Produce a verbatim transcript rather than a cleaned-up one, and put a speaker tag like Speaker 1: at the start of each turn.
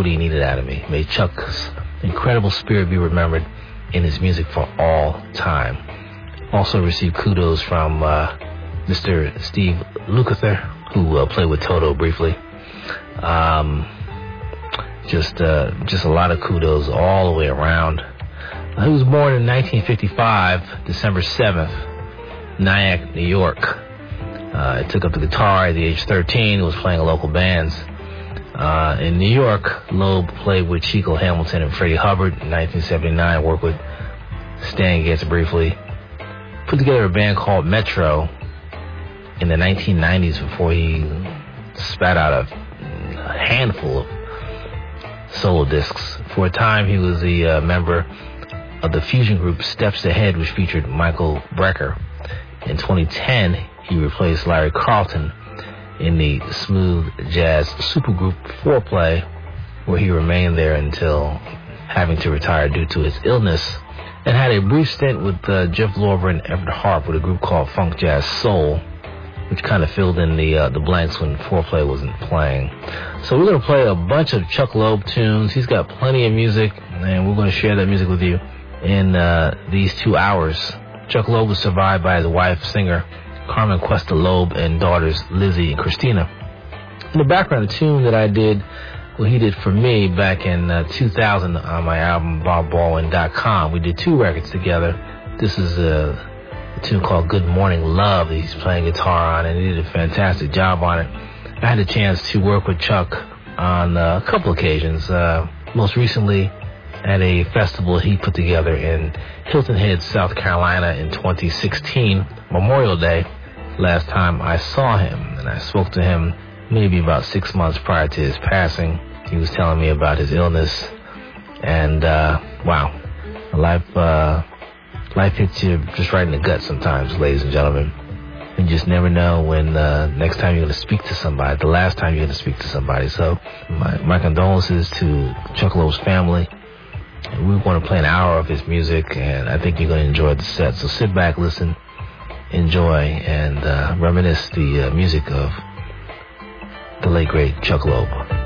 Speaker 1: what he needed out of me. May Chuck's incredible spirit be remembered in his music for all time. Also received kudos from uh, Mister Steve Lukather, who uh, played with Toto briefly. Um, just uh, just a lot of kudos all the way around. He was born in nineteen fifty-five, December seventh, Nyack, New York. Uh, took up the guitar at the age of thirteen, was playing in local bands. Uh, in New York, Loeb played with Chico Hamilton and Freddie Hubbard in nineteen seventy-nine, worked with Stan Getz briefly. Put together a band called Metro in the nineteen nineties before he spat out a, a handful of solo discs. For a time, he was the uh, member of the fusion group Steps Ahead, which featured Michael Brecker. In twenty ten, he replaced Larry Carlton in the smooth jazz supergroup Foreplay, where he remained there until having to retire due to his illness, and had a brief stint with uh, Jeff Lorber and Everett Harp with a group called Funk Jazz Soul, which kind of filled in the uh, the blanks when Foreplay wasn't playing. So we're going to play a bunch of Chuck Loeb tunes. He's got plenty of music, and we're going to share that music with you in uh, these two hours. Chuck Loeb was survived by his wife, singer Carmen Cuesta Loeb, and daughters Lizzie and Christina. In the background, a tune that I did, well, he did for me back in uh, two thousand on my album bob baldwin dot com. We did two records together. This is a, a tune called Good Morning Love that he's playing guitar on, and he did a fantastic job on it. I had a chance to work with Chuck on uh, a couple occasions. Uh, most recently at a festival he put together in Hilton Head, South Carolina in twenty sixteen, Memorial Day, last time I saw him. And I spoke to him maybe about six months prior to his passing. He was telling me about his illness. And, uh, wow, life, uh, life hits you just right in the gut sometimes, ladies and gentlemen. You just never know when uh, next time you're going to speak to somebody, the last time you're going to speak to somebody. So my, my condolences to Chuck Loeb's family. We want to play an hour of his music, and I think you're going to enjoy the set. So sit back, listen, enjoy, and uh, reminisce the uh, music of the late, great Chuck Loeb.